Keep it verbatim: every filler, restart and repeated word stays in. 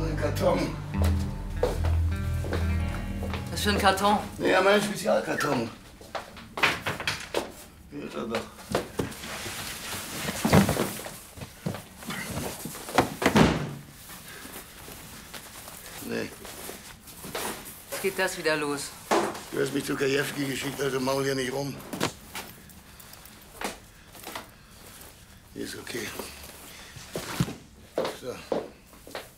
Mein Karton. Was für ein Karton? Ja, mein Spezialkarton. Hier ist er doch. Nee. Jetzt geht das wieder los. Du hast mich zu Kajewski geschickt, also maul hier nicht rum. Ist okay. So.